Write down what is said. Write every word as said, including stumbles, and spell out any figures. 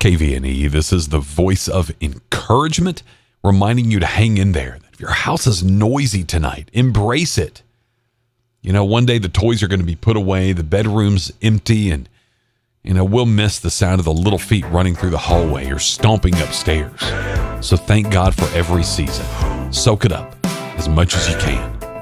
K V N E. This is the voice of encouragement, reminding you to hang in there. If your house is noisy tonight, embrace it. You know, one day the toys are going to be put away, the bedroom's empty, and, you know, we'll miss the sound of the little feet running through the hallway or stomping upstairs. So thank God for every season. Soak it up as much as you can.